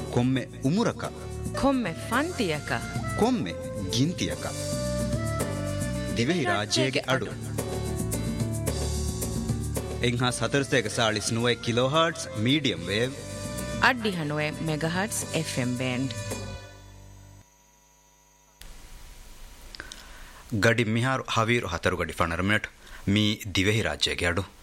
ಕೊಮ್ಮೆ ಉಮುರಕ ಕೊಮ್ಮೆ ಫಂತಿಯಕ ಕೊಮ್ಮೆ ಗಿಂತಿಯಕ ದಿವೆಹಿ ರಾಜ್ಯಗೆ ಅಡು ಎಂಹಾ ಸತರ್ಸೆಗ ಸಾಳಿಸ್ ನುವೆ kilo hertz medium wave ಅಡ್ಡಿ ಹನುವೆ megahertz FM band ಗಡಿ ಮಿಹಾರು ಹವೀರು ಹತರು ಗಡಿ ಫಣರ ಮಿನಟ್ ಮೀ ದಿವೆಹಿ ರಾಜ್ಯಗೆ ಅಡು